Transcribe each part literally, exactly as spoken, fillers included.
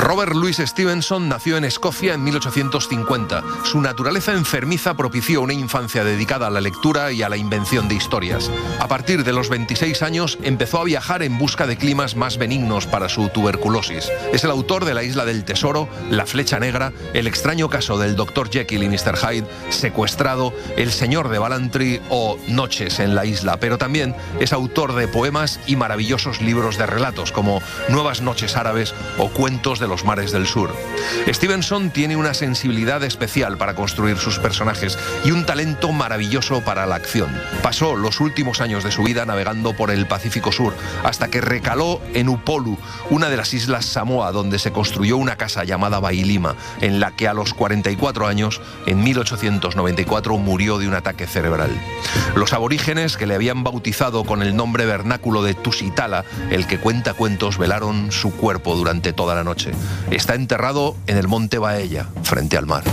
Robert Louis Stevenson nació en Escocia en mil ochocientos cincuenta. Su naturaleza enfermiza propició una infancia dedicada a la lectura y a la invención de historias. A partir de los veintiséis años empezó a viajar en busca de climas más benignos para su tuberculosis. Es el autor de La isla del tesoro, La flecha negra, El extraño caso del doctor Jekyll y mister Hyde, Secuestrado, El señor de Ballantrae o Noches en la isla, pero también es autor de poemas y maravillosos libros de relatos como Nuevas noches árabes o Cuentos de los mares del sur. Stevenson tiene una sensibilidad especial para construir sus personajes y un talento maravilloso para la acción. Pasó los últimos años de su vida navegando por el Pacífico Sur hasta que recaló en Upolu, una de las islas Samoa, donde se construyó una casa llamada Bailima, en la que a los cuarenta y cuatro años, en mil ochocientos noventa y cuatro, murió de un ataque cerebral. Los aborígenes, que le habían bautizado con el nombre vernáculo de Tusitala, el que cuenta cuentos, velaron su cuerpo durante toda la noche. Está enterrado en el monte Baella, frente al mar.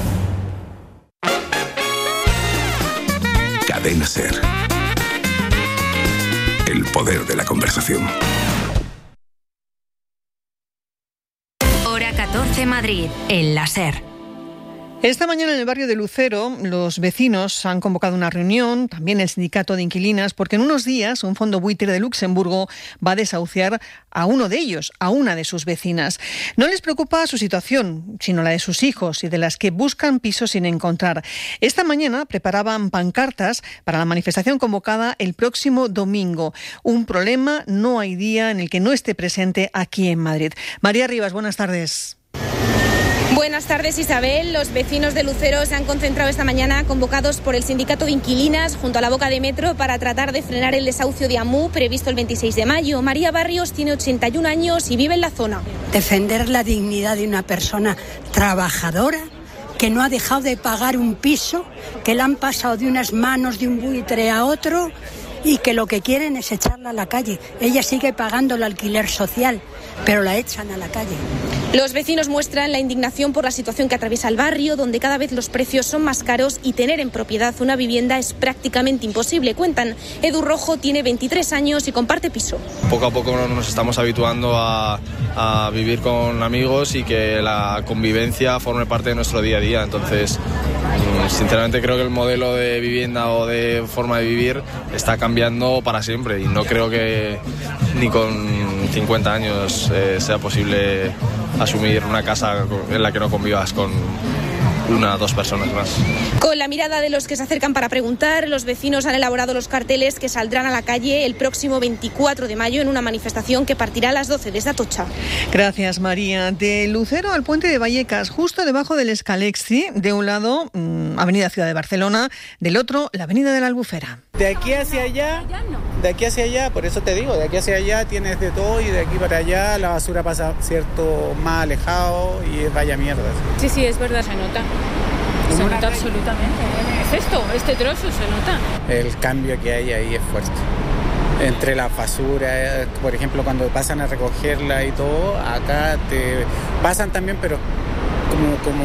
Cadena SER. El poder de la conversación. Hora catorce Madrid, en la SER. Esta mañana en el barrio de Lucero los vecinos han convocado una reunión, también el sindicato de inquilinas, porque en unos días un fondo buitre de Luxemburgo va a desahuciar a uno de ellos, a una de sus vecinas. No les preocupa su situación, sino la de sus hijos y de las que buscan pisos sin encontrar. Esta mañana preparaban pancartas para la manifestación convocada el próximo domingo. Un problema, no hay día en el que no esté presente aquí en Madrid. María Rivas, buenas tardes. Buenas tardes, Isabel. Los vecinos de Lucero se han concentrado esta mañana convocados por el sindicato de inquilinas junto a la boca de metro para tratar de frenar el desahucio de Amu previsto el veintiséis de mayo. María Barrios tiene ochenta y un años y vive en la zona. Defender la dignidad de una persona trabajadora que no ha dejado de pagar un piso, que la han pasado de unas manos de un buitre a otro y que lo que quieren es echarla a la calle. Ella sigue pagando el alquiler social, pero la echan a la calle. Los vecinos muestran la indignación por la situación que atraviesa el barrio, donde cada vez los precios son más caros y tener en propiedad una vivienda es prácticamente imposible. Cuentan, Edu Rojo tiene veintitrés años y comparte piso. Poco a poco nos estamos habituando a, a vivir con amigos y que la convivencia forme parte de nuestro día a día. Entonces, sinceramente creo que el modelo de vivienda o de forma de vivir está cambiando para siempre y no creo que ni con cincuenta años eh, sea posible asumir una casa en la que no convivas con una o dos personas más. Con la mirada de los que se acercan para preguntar, los vecinos han elaborado los carteles que saldrán a la calle el próximo veinticuatro de mayo en una manifestación que partirá a las doce desde Atocha. Gracias, María. De Lucero al puente de Vallecas, justo debajo del Escalexi, de un lado mmm, Avenida Ciudad de Barcelona, del otro la Avenida de la Albufera. De aquí hacia allá, de aquí hacia allá, por eso te digo, de aquí hacia allá tienes de todo y de aquí para allá la basura pasa cierto más alejado y vaya mierda. Sí, sí, es verdad, se nota. Se nota absolutamente. Es esto, este trozo se nota. El cambio que hay ahí es fuerte. Entre la basura, por ejemplo, cuando pasan a recogerla y todo, acá te pasan también, pero como, como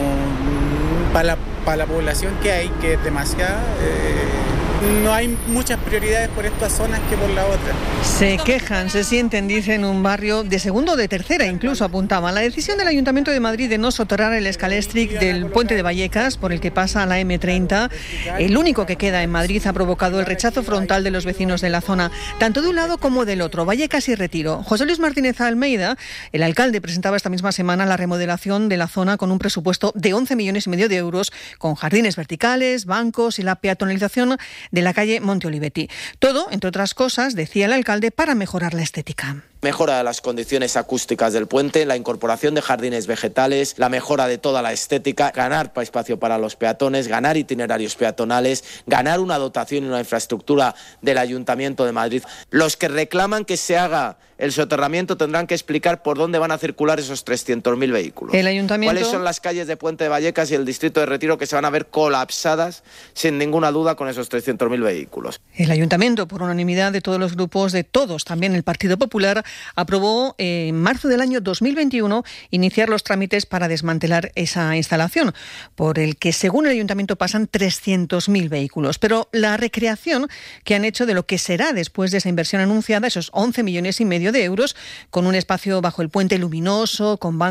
para la, para la población que hay, que es demasiada, eh, no hay muchas prioridades por estas zonas que por la otra. Se quejan, se sienten, dicen, un barrio de segundo o de tercera, incluso apuntaban. La decisión del Ayuntamiento de Madrid de no soterrar el escalestric del puente de Vallecas, por el que pasa la eme treinta, el único que queda en Madrid, ha provocado el rechazo frontal de los vecinos de la zona, tanto de un lado como del otro. Vallecas y Retiro. José Luis Martínez Almeida, el alcalde, presentaba esta misma semana la remodelación de la zona con un presupuesto de once millones y medio de euros, con jardines verticales, bancos y la peatonalización de la calle Monte Olivetti. Todo, entre otras cosas, decía el alcalde, para mejorar la estética. Mejora de las condiciones acústicas del puente, la incorporación de jardines vegetales, la mejora de toda la estética, ganar espacio para los peatones, ganar itinerarios peatonales, ganar una dotación y una infraestructura del Ayuntamiento de Madrid. Los que reclaman que se haga el soterramiento tendrán que explicar por dónde van a circular esos trescientos mil vehículos. El Ayuntamiento... ¿Cuáles son las calles de Puente de Vallecas y el distrito de Retiro que se van a ver colapsadas, sin ninguna duda, con esos trescientos mil vehículos? El Ayuntamiento, por unanimidad de todos los grupos, de todos, también el Partido Popular, aprobó eh, en marzo del año dos mil veintiuno iniciar los trámites para desmantelar esa instalación, por el que, según el Ayuntamiento, pasan trescientos mil vehículos. Pero la recreación que han hecho de lo que será después de esa inversión anunciada, esos once millones y medio de euros, con un espacio bajo el puente luminoso, con bancos